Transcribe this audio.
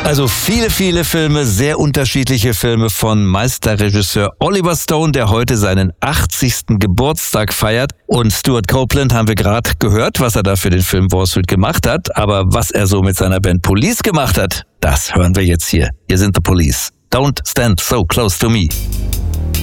Also viele, viele Filme, sehr unterschiedliche Filme von Meisterregisseur Oliver Stone, der heute seinen 80. Geburtstag feiert. Und Stuart Copeland haben wir gerade gehört, was er da für den Film Wall Street gemacht hat. Aber was er so mit seiner Band Police gemacht hat, das hören wir jetzt hier. Hier sind The Police. Don't stand so close to me.